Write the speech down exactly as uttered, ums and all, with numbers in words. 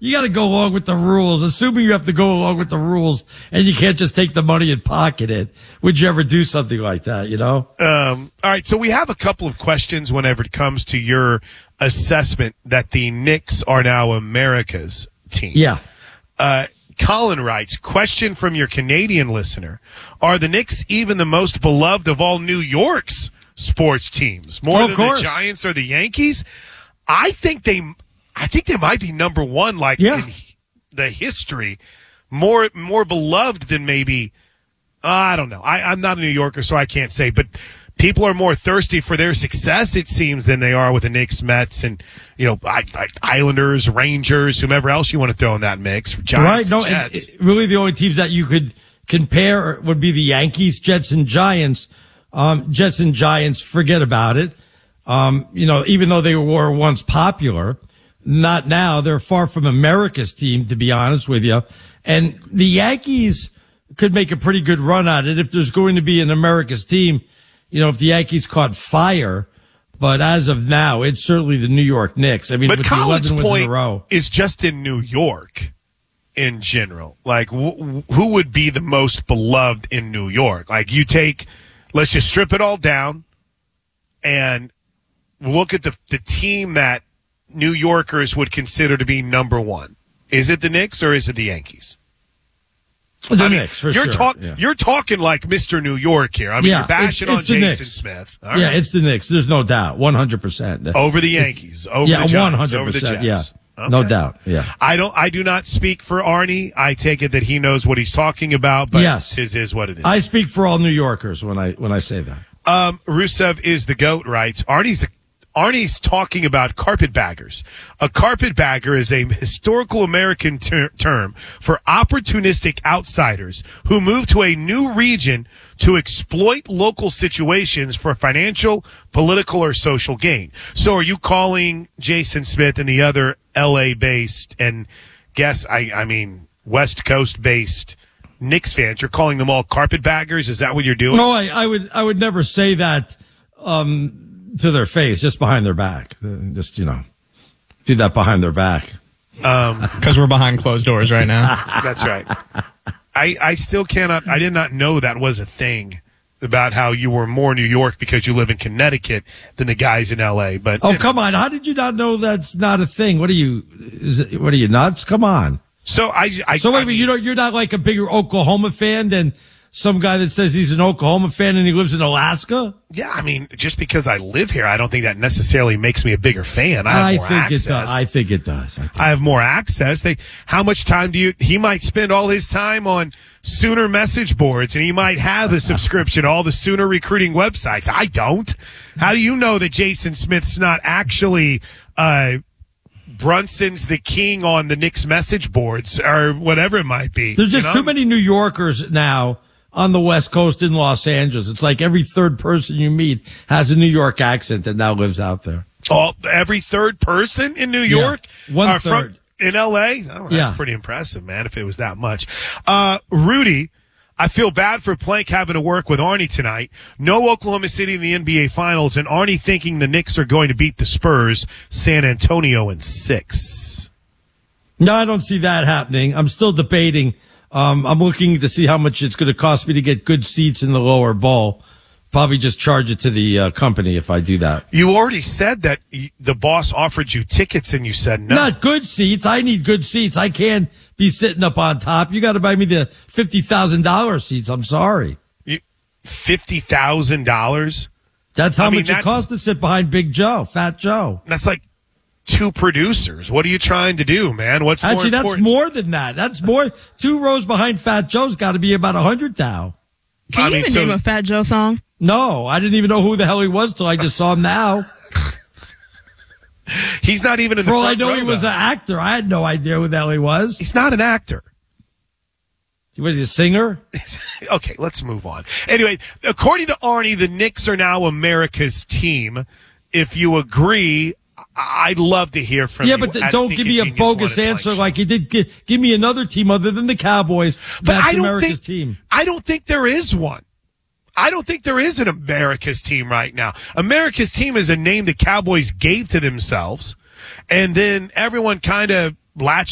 you got to go along with the rules. Assuming you have to go along with the rules, and you can't just take the money and pocket it. Would you ever do something like that? You know. Um, all right. So we have a couple of questions whenever it comes to your assessment that the Knicks are now America's team. Yeah. Uh, Colin writes, question from your Canadian listener. Are the Knicks even the most beloved of all New York's sports teams? More oh, than course. the Giants or the Yankees? I think they I think they might be number one, like yeah. in the history. More more beloved than maybe, uh, I don't know. I, I'm not a New Yorker, so I can't say, but people are more thirsty for their success, it seems, than they are with the Knicks, Mets, and, you know, I, I, Islanders, Rangers, whomever else you want to throw in that mix. Giants, right? No, and and it, really the only teams that you could compare would be the Yankees, Jets, and Giants. Um, Jets and Giants, forget about it. Um, you know, even though they were once popular, not now. They're far from America's team, to be honest with you. And the Yankees could make a pretty good run at it if there's going to be an America's team. You know, if the Yankees caught fire, but as of now, it's certainly the New York Knicks. I mean, but with Colin's the eleven wins point in a row, is just in New York in general. Like, wh- who would be the most beloved in New York? Like, you take, let's just strip it all down and look at the the team that New Yorkers would consider to be number one. Is it the Knicks or is it the Yankees? The I mean, Knicks, for you're sure. Talk, yeah. You're talking like Mister New York here. I mean, Yeah, you're bashing it's, it's on the Jason Knicks. Smith. All Yeah, right. it's the Knicks. There's no doubt. one hundred percent. Over the Yankees. Over yeah, the Giants. one hundred Over the percent. Jets. Yeah, Okay. no doubt. Yeah. I don't. I do not speak for Arnie. I take it that he knows what he's talking about. But Yes. his is what it is. I speak for all New Yorkers when I when I say that. Um, Rusev is the GOAT, writes. Arnie's Arnie's talking about carpetbaggers. A carpetbagger is a historical American ter- term for opportunistic outsiders who move to a new region to exploit local situations for financial, political, or social gain. So are you calling Jason Smith and the other L A-based and guess, I, I mean, West Coast-based Knicks fans, you're calling them all carpetbaggers? Is that what you're doing? No, I, I would I would never say that um, to their face, just behind their back. Uh, just, you know, do that behind their back. Because we're behind closed doors right now. That's right. I, I still cannot, I did not know that was a thing about how you were more New York because you live in Connecticut than the guys in L A. But Oh, come on. How did you not know that's not a thing? What are you, is it, what are you nuts? Come on. So I, I So wait I a minute, mean, you know, you're not like a bigger Oklahoma fan than some guy that says he's an Oklahoma fan and he lives in Alaska? yeah, I mean, just because I live here, I don't think that necessarily makes me a bigger fan. I have I more think access. it does. I think it does. I think. I have more access. They, how much time do you, he might spend all his time on Sooner message boards and he might have a subscription to all the Sooner recruiting websites. I don't. How do you know that Jason Smith's not actually, uh, Brunson's the king on the Knicks message boards or whatever it might be? There's just you know? too many New Yorkers now on the West Coast in Los Angeles. It's like every third person you meet has a New York accent that now lives out there. All, every third person in New York? Yeah, one are third. From, in L A? Oh, that's Yeah. pretty impressive, man, if it was that much. Uh, Rudy, I feel bad for Plank having to work with Arnie tonight. No Oklahoma City in the N B A Finals, and Arnie thinking the Knicks are going to beat the Spurs, San Antonio in six. No, I don't see that happening. I'm still debating. Um, I'm looking to see how much it's going to cost me to get good seats in the lower bowl. Probably just charge it to the uh, company if I do that. You already said that y- the boss offered you tickets and you said no. Not good seats. I need good seats. I can't be sitting up on top. You got to buy me the fifty thousand dollars seats. I'm sorry. You, fifty thousand dollars? That's how I mean, much that's- it costs to sit behind Big Joe, Fat Joe. That's like two producers. What are you trying to do, man? What's Actually, more that's important? more than that. That's more. Two rows behind Fat Joe's got to be about a hundred thou. Can I you mean, even so- name a Fat Joe song? No, I didn't even know who the hell he was till I just saw him now. He's not even in the For all I front know, row, he was though. an actor. I had no idea who the hell he was. He's not an actor. Was he a singer? Okay, let's move on. Anyway, according to Arnie, the Knicks are now America's team. If you agree, I- I'd love to hear from Yeah, you. but th- at don't give me a Sneaky Genius bogus One at answer Plank like you did. Give, give me another team other than the Cowboys. But That's I don't America's think, team. I don't think there is one. I don't think there is an America's team right now. America's team is a name the Cowboys gave to themselves, and then everyone kind of latched